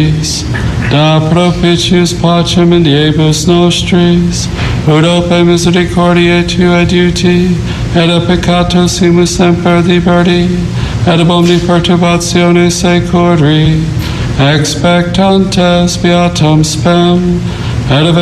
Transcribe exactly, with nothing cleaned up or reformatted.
da propitius pacem in diebus nostris, ut ope misericordiae Tuae adiuti, et a peccatus simus semper liberti, et ab omni perturbatione securi, expectantes beatum spem, et